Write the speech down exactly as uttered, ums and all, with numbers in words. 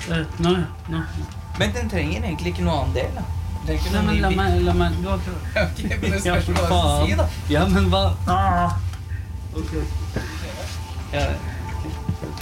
Uh, nå, nå. Men den trenger egentlig ikke noe annen del, da. Det er ikke Nei, noe men la ny meg, la meg, du har bit. Ok, men det Ja, spørs hva du faen. skal si, da. Ja, men hva? Ah. Ok. Ja,